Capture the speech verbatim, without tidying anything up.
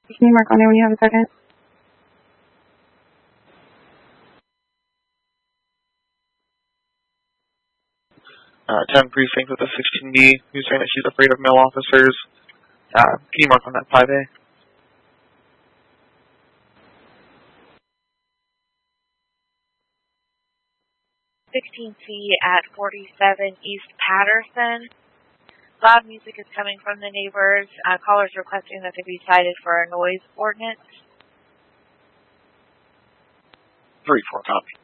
Can you mark on there when you have a second? Uh, ten precinct with a sixteen B, who's saying that she's afraid of male officers. Uh, can you mark on that five A? sixteen C at forty-seven East Patterson. Loud music is coming from the neighbors. Uh, callers requesting that they be cited for a noise ordinance. three four, copy.